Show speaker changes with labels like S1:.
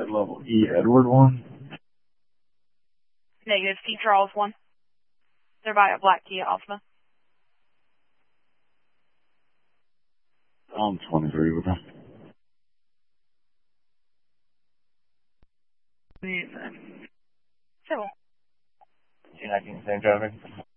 S1: level E Edward 1.
S2: Negative. C Charles 1. They're by a black Kia Altima.
S1: I'm 23 with them.
S2: So.
S3: 现在进行driving.